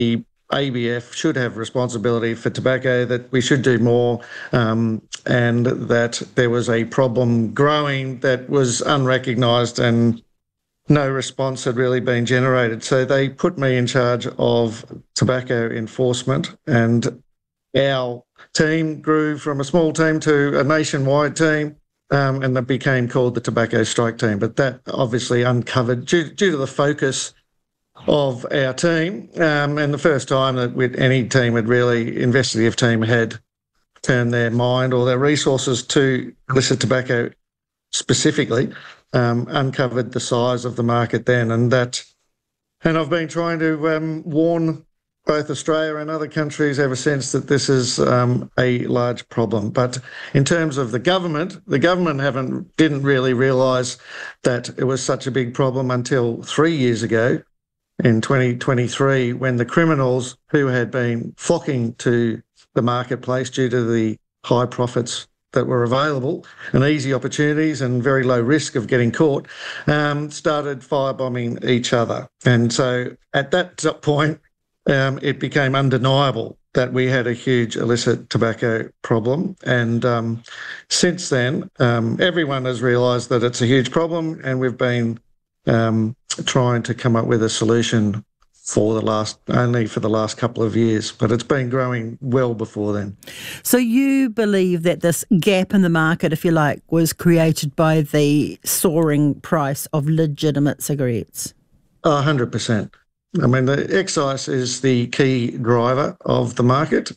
the ABF should have responsibility for tobacco, that we should do more, and that there was a problem growing that was unrecognised and no response had really been generated. So they put me in charge of tobacco enforcement, and our team grew from a small team to a nationwide team, and that became called the Tobacco Strike Team. But that obviously uncovered, due to the focus of our team, and the first time that any team had really, investigative team had turned their mind or their resources to illicit tobacco specifically, uncovered the size of the market then. And I've been trying to warn both Australia and other countries ever since that this is a large problem. But in terms of the government didn't really realise that it was such a big problem until 3 years ago, in 2023, when the criminals who had been flocking to the marketplace due to the high profits that were available and easy opportunities and very low risk of getting caught, started firebombing each other. And so at that point, it became undeniable that we had a huge illicit tobacco problem. And since then, everyone has realised that it's a huge problem, and we've been trying to come up with a solution for the last couple of years, but it's been growing well before then. So you believe that this gap in the market, if you like, was created by the soaring price of legitimate cigarettes? 100%. I mean, the excise is the key driver of the market.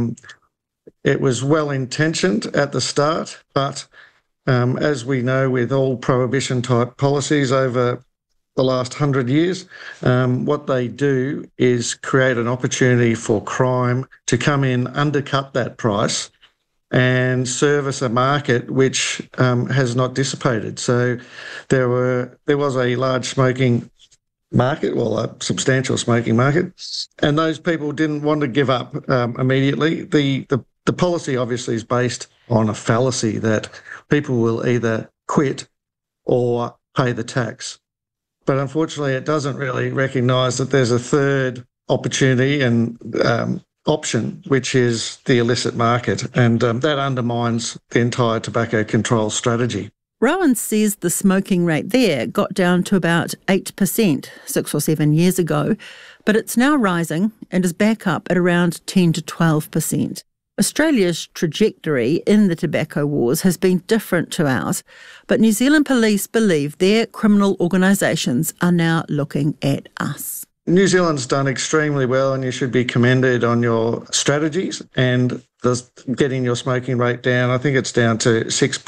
It was well-intentioned at the start, but as we know, with all prohibition-type policies over the last 100 years, what they do is create an opportunity for crime to come in, undercut that price, and service a market which has not dissipated. So there was a large smoking market, well, a substantial smoking market, and those people didn't want to give up immediately. The policy obviously is based on a fallacy that people will either quit or pay the tax. But unfortunately, it doesn't really recognise that there's a third opportunity and option, which is the illicit market, and that undermines the entire tobacco control strategy. Rowan says the smoking rate there got down to about 8% 6 or 7 years ago, but it's now rising and is back up at around 10 to 12%. Australia's trajectory in the tobacco wars has been different to ours, but New Zealand police believe their criminal organisations are now looking at us. New Zealand's done extremely well, and you should be commended on your strategies and getting your smoking rate down. I think it's down to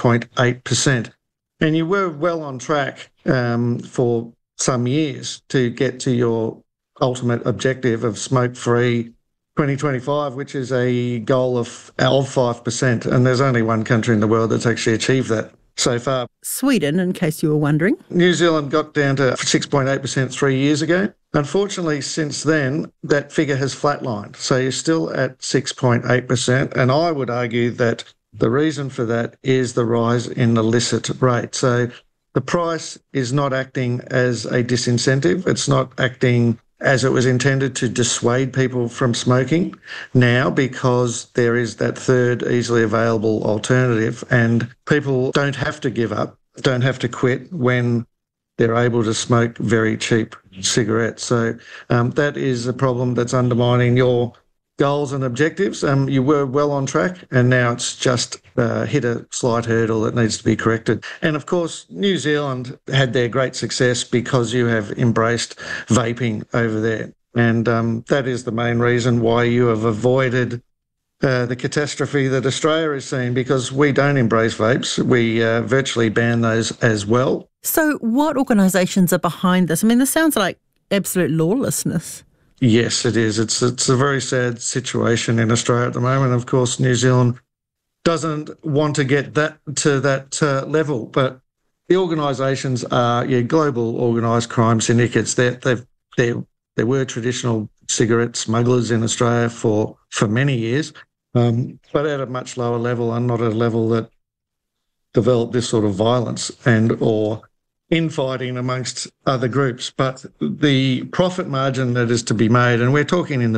6.8%. And you were well on track for some years to get to your ultimate objective of smoke-free 2025, which is a goal of 5%. And there's only one country in the world that's actually achieved that so far. Sweden, in case you were wondering. New Zealand got down to 6.8% 3 years ago. Unfortunately, since then, that figure has flatlined. So you're still at 6.8%. And I would argue that the reason for that is the rise in the illicit rate. So the price is not acting as a disincentive. It's not acting as it was intended to dissuade people from smoking now, because there is that third easily available alternative, and people don't have to give up, don't have to quit when they're able to smoke very cheap cigarettes. So that is a problem that's undermining your goals and objectives. You were well on track, and now it's just hit a slight hurdle that needs to be corrected. And of course, New Zealand had their great success because you have embraced vaping over there. And that is the main reason why you have avoided the catastrophe that Australia is seeing, because we don't embrace vapes. We virtually ban those as well. So what organisations are behind this? I mean, this sounds like absolute lawlessness. Yes, it is. It's a very sad situation in Australia at the moment. Of course, New Zealand doesn't want to get to that level, but the organisations are global organised crime syndicates. There were traditional cigarette smugglers in Australia for many years, but at a much lower level and not at a level that developed this sort of violence and or infighting amongst other groups, but the profit margin that is to be made, and we're talking in the